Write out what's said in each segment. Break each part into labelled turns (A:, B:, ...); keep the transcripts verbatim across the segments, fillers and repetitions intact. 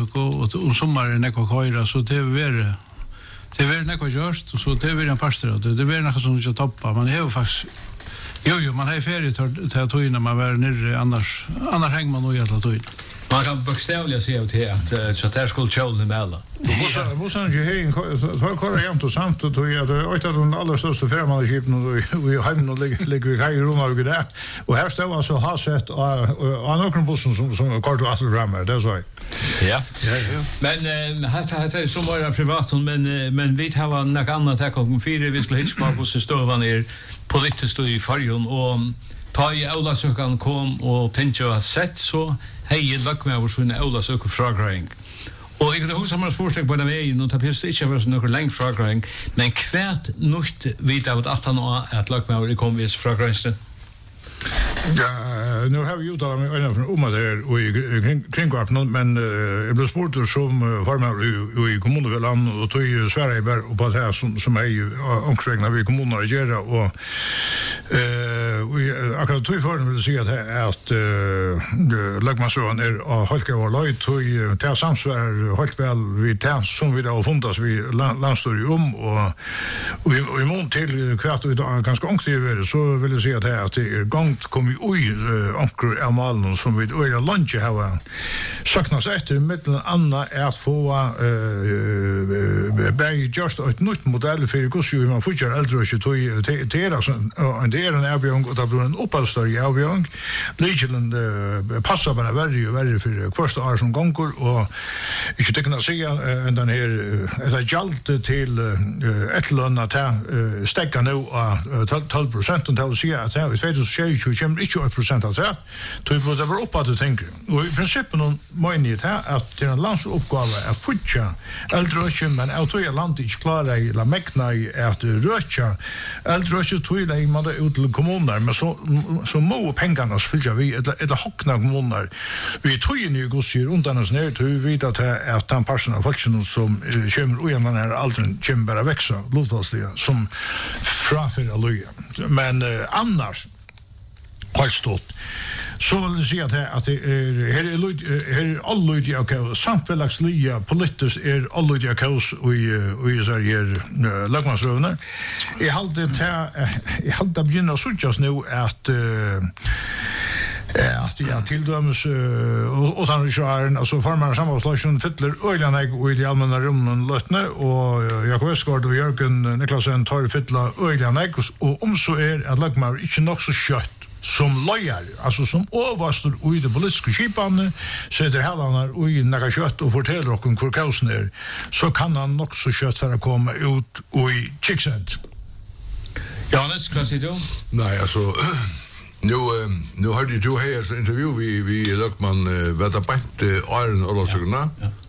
A: Norrtök och om sommaren när jag köra så det är det är när jag görs så det är en pastor det det är något som ska toppa man är faktiskt jo jo man har ferie till att ta in när man är nere annars annars hänger man nog jävla tog.
B: Man kan bokstavligt säga till att så där skulle chillen med alla.
C: Vad vad sa ju här så kör jag inte samt och jag har inte de allra största firman i Egypten och vi har nog ligger vi här i Rom och där och här står alltså har sett och några bussen som som kort och alla ramar det så.
B: Ja. Ja ja. Men här här är så många privat men men vi har något annat här kom fyra vi skulle hitcha på så står man är politiskt i förjon och ta i Aulasökan kom och tänkte jag sett så hej det var med såna Aulasökan frågring. Och jag hur som man förstår på den vägen och ta pist inte var så några lång frågring men kvärt nucht vet av att åtton år att lag med det kom vis frågringen.
C: Ja, nu har vi uttalat mig en från Oma där och i kringkvarten men jag blev sport som farmar i kommunen och tog i Sverige och på det här som som är ju omkringna vi kommuner att göra och eh vi akkurat tog för vill säga att att lagmason är halka var lite tog till samsvar helt väl vi tar som vi då fundas vi landstör om och och i mån till kvart och ganska ångstiver så vill jag säga att det är gångt kommer oj ankor är malen som vi öra lunch har saknas efter mitten Anna är att få eh bäj just ett nytt modell för hur man får köra äldre och tjugo till alltså en del en erbjudning och det blir en uppåtstörre erbjudning legend passar bara väldigt väldigt för första år som gånger och inte tycker att säga en den här ett jalt till ett lönna till stäcka nu tolv procent och till säga att vi vet så tjugo kommer inte ett procent av det då får det vara upp att tänka och i princip någon möjlighet här att det är en landsuppgåva att futcha äldre men autoja land inte klara i la mäkna i att röcha äldre toila i man ut till kommuner men så så må pengarna fylla vi ett ett hockna kommuner vi tog ju nu går sig runt annars ner till vi vet att att den personen folk som kommer och igen här aldrig kommer bara växa luftfastigt som framför alloja men annars har stått så vill jag säga att att det är här är här är alludja och samhällsliga politiskt är alludja kaos och och så här lagmansrövnar i halt det i halt det börjar så just nu att Eh att jag tilldöms och så här alltså farmar sammanslagning fyller öjlan och i de allmänna rummen lötne och Jakob Westgård och Jörgen Niklasen tar fylla öjlan och om så är att lagmar inte nog så kött som lojar alltså som överstor och i det politiska skipan så det här han och i några kött och fortäller och hur kausen är så kan han också kött för att komma ut och i chicksent.
B: Johannes, vad säger du?
D: Nej, alltså nu nu har du ju här så intervju vi vi Lökman vad det bänt Iron och så där.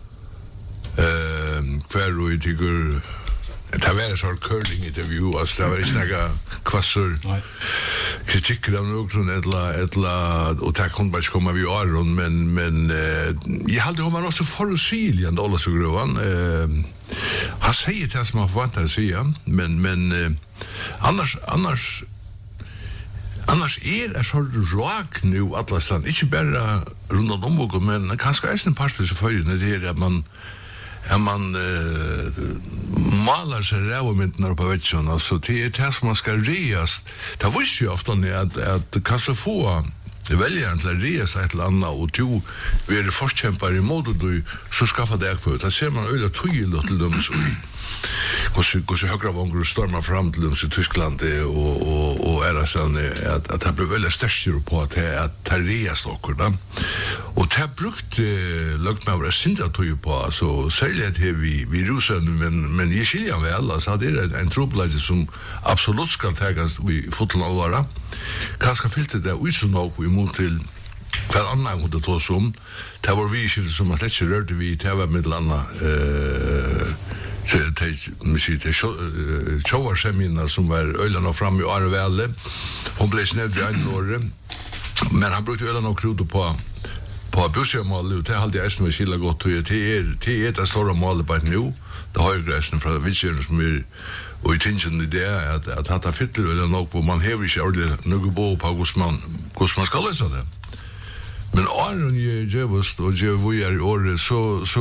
D: Eh för vi tycker det var en sån curling intervju alltså det var inte några kvassor. Kritik av något sånt ettla ettla och tack hon bara komma vi Iron men men jag hade hon var också förutsägande alla så grovan. Eh han säger det som man förväntar sig men men annars annars Annars är det så rak nu atlasland, inte bara runt om och men kanske är en part så för det är att man att man uh, malar sig rävmynten på vetsen alltså det är det som man ska reas. Det visste ju ofta att att kanske få välja en reas ett landa och to vi är förkämpare i mod och då så skaffa det för det ser man öle tydligt till dem så Kanske kanske högra vångar stormar fram till dem i Tyskland och och och är det sen att att det blir väldigt starkt på att att Therese stockar då. Och det brukt lagt mig vara synda tog på så säljet här vi vi rusen men men i skilja väl alltså det är en trubbelage som absolut ska tagas vi fotbollsallvara. Kanske filter det ut så nog vi mot till för annan hur det tog som det var vi som att lägga rörde vi det var med landa eh så det musik det shower seminar som var öllarna fram i Arvelle. Hon blev snävd i norr. Men han brukade öla nog krut på på bussemål och det hade jag ästen med skilla gott och det är det är det stora målet på nu. Det har ju gräsen från Vision som är och intention det är att att ha fyller eller nog vad man har ju ordentligt något bo på Gusman Gusman ska lösa det. Men Aron ju just och ju vi är år så så